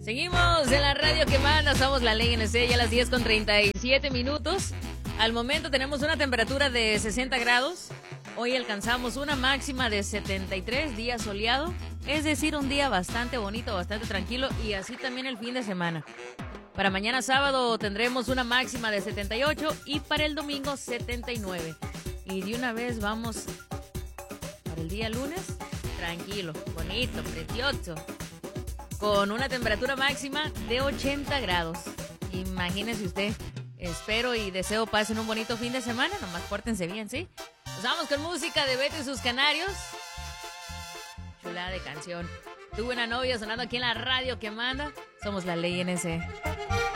Seguimos en la radio que manda, somos la Ley NC, ya a las 10:37. Al momento tenemos una temperatura de 60 grados. Hoy alcanzamos una máxima de 73, día soleado. Es decir, un día bastante bonito, bastante tranquilo, y así también el fin de semana. Para mañana sábado tendremos una máxima de 78 y para el domingo 79. Y de una vez vamos para el día lunes, tranquilo, bonito, precioso, con una temperatura máxima de 80 grados. Imagínese usted. Espero y deseo pasen un bonito fin de semana. Nomás pórtense bien, ¿sí? Nos vamos con música de Beto y sus Canarios. Chulada de canción. Tu buena novia sonando aquí en la radio que manda. Somos la Ley NC.